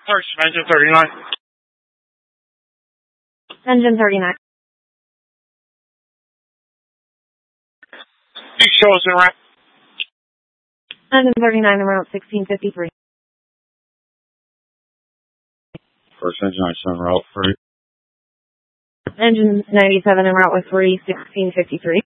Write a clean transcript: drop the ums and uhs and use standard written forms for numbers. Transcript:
First, engine 39. Engine 39. You show us in route. Engine 39 en route 1653. First, engine 97, route 3. Engine 97 en route with 1653.